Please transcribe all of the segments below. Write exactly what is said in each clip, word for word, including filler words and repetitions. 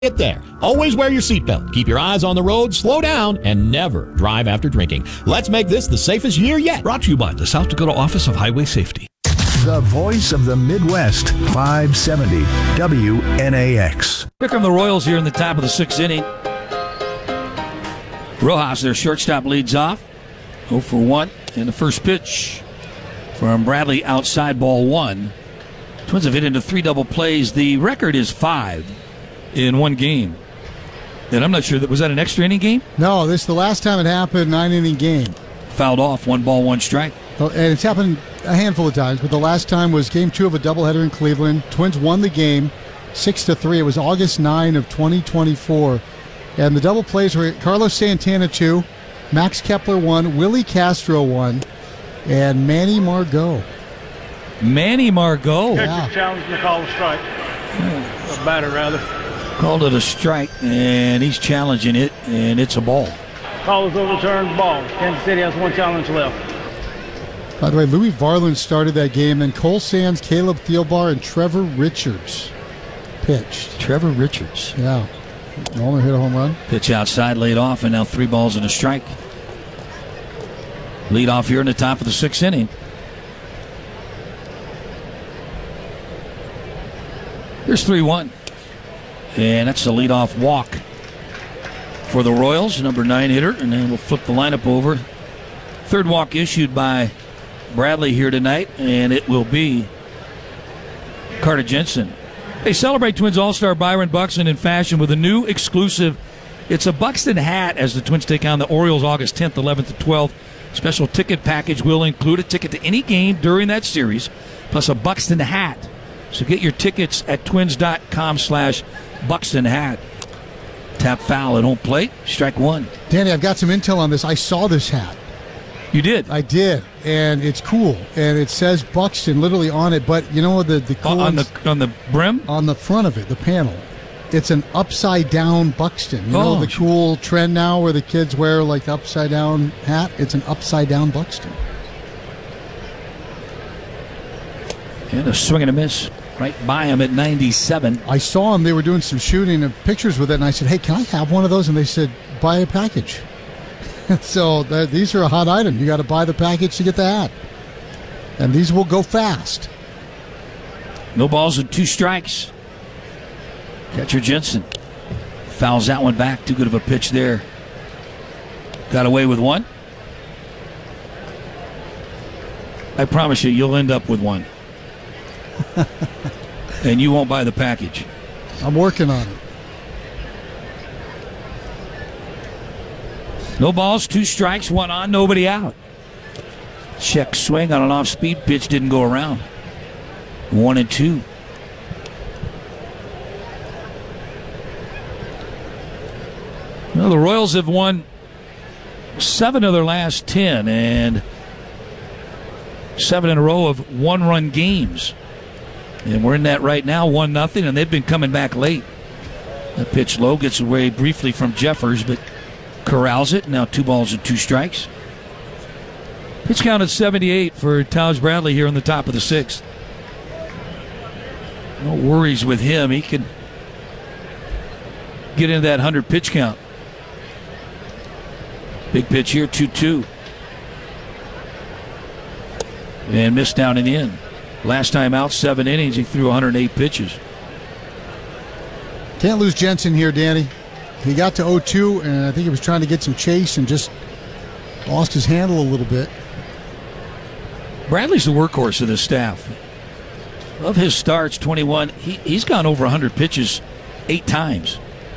Get there. Always wear your seatbelt. Keep your eyes on the road, slow down, and never drive after drinking. Let's make this the safest year yet. Brought to you by the South Dakota Office of Highway Safety. The voice of the Midwest, five seventy W N A X. Here come the Royals here in the top of the sixth inning. Rojas, their shortstop, leads off. oh for one. And the first pitch from Bradley outside, ball one. Twins have hit into three double plays. The record is five in one game. And I'm not sure, that was that an extra inning game? No, this is the last time it happened, nine inning game. Fouled off, one ball, one strike. And it's happened a handful of times, but the last time was game two of a doubleheader in Cleveland. Twins won the game six to three. It was August ninth of twenty twenty-four. And the double plays were Carlos Santana two, Max Kepler one, Willie Castro one, and Manny Margot. Manny Margot. Yeah. Challenge to call a strike. A batter, rather. Called it a strike, and he's challenging it, and it's a ball. Call is overturned, ball. Kansas City has one challenge left. By the way, Louis Varland started that game, then Cole Sands, Caleb Thielbar, and Trevor Richards pitched. Trevor Richards. Yeah. Nolan hit a home run. Pitch outside, laid off, and now three balls and a strike. Lead off here in the top of the sixth inning. Here's three one. And that's the leadoff walk for the Royals, number nine hitter. And then we'll flip the lineup over. Third walk issued by Bradley here tonight, and it will be Carter Jensen. They celebrate Twins All-Star Byron Buxton in fashion with a new exclusive. It's a Buxton hat as the Twins take on the Orioles August tenth, eleventh, and twelfth. Special ticket package will include a ticket to any game during that series, plus a Buxton hat. So get your tickets at twins.com slash Buxton hat. Tap foul at home plate, strike one. Danny, I've got some intel on this. I saw this hat. You did? I did, and it's cool. And it says Buxton literally on it, but you know the the cool on the on the brim, on the front of it, the panel. It's an upside down Buxton. You know oh. the cool trend now where the kids wear like the upside down hat. It's an upside down Buxton. And a swing and a miss right by him at ninety-seven. I saw them. They were doing some shooting and pictures with it, and I said, "Hey, can I have one of those?" And they said, "Buy a package." So these are a hot item. You got to buy the package to get the hat, and these will go fast. No balls and two strikes. Catcher Jensen fouls that one back. Too good of a pitch there. Got away with one. I promise you, you'll end up with one. And you won't buy the package. I'm working on it. No balls, two strikes, one on, nobody out. Check swing on an off-speed pitch, didn't go around. One and two. Well, the Royals have won seven of their last ten, and seven in a row of one-run games. And we're in that right now, one nothing, and they've been coming back late. That pitch low gets away briefly from Jeffers, but corrals it. Now two balls and two strikes. Pitch count at seventy-eight for Taj Bradley here on the top of the sixth. No worries with him. He can get into that one hundred pitch count. Big pitch here, two two. And missed down and in. Last time out, seven innings, he threw one hundred eight pitches. Can't lose Jensen here, Danny. He got to oh two, and I think he was trying to get some chase and just lost his handle a little bit. Bradley's the workhorse of this staff. Of his starts, twenty-one, he, he's gone over one hundred pitches eight times.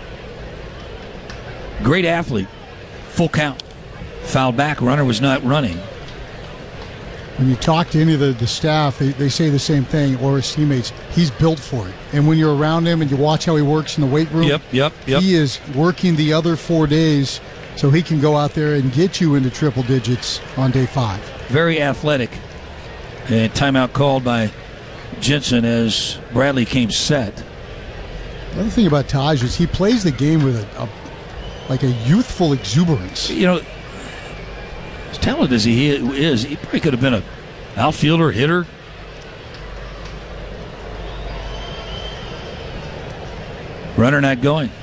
Great athlete. Full count. Fouled back, runner was not running. When you talk to any of the, the staff, they, they say the same thing, or his teammates. He's built for it. And when you're around him and you watch how he works in the weight room, yep, yep, yep. he is working the other four days so he can go out there and get you into triple digits on day five. Very athletic. And timeout called by Jensen as Bradley came set. The other thing about Taj is he plays the game with a, a like a youthful exuberance. You know, as talented as he is, he probably could have been an outfielder, hitter. Runner not going.